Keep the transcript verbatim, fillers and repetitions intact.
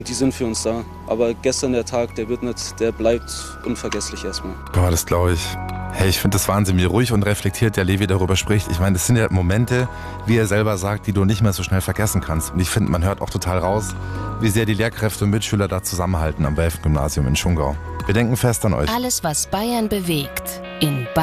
Die sind für uns da. Aber gestern der Tag, der wird nicht, der bleibt unvergesslich erstmal. Boah, das glaube ich. Hey, ich finde das Wahnsinn, wie ruhig und reflektiert der Levi darüber spricht. Ich meine, das sind ja Momente, wie er selber sagt, die du nicht mehr so schnell vergessen kannst. Und ich finde, man hört auch total raus, wie sehr die Lehrkräfte und Mitschüler da zusammenhalten am Welfen-Gymnasium in Schongau. Wir denken fest an euch. Alles, was Bayern bewegt, in Bayern.